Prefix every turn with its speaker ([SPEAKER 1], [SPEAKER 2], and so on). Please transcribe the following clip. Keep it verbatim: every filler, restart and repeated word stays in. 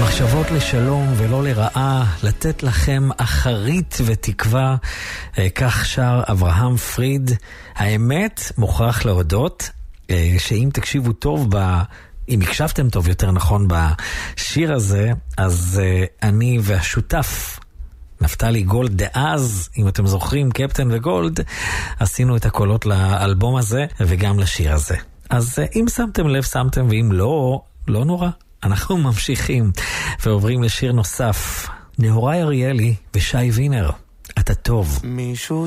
[SPEAKER 1] מחשבות לשלום ולא לרעה, לתת לכם אחרית ותקווה, כך שר אברהם פריד. האמת, מוכרח להודות, שאם תקשיבו טוב, ב... אם הקשבתם טוב יותר נכון בשיר הזה, אז אני והשותף נפתלי גולד דאז, אם אתם זוכרים, קפטן וגולד, עשינו את הקולות לאלבום הזה וגם לשיר הזה. אז אם שמתם לב, שמתם, ואם לא, לא נורא. אנחנו ממשיכים ועוברים לשיר נוסף. נהוראי אריאלי ושי וינר, אתה טוב.
[SPEAKER 2] מישהו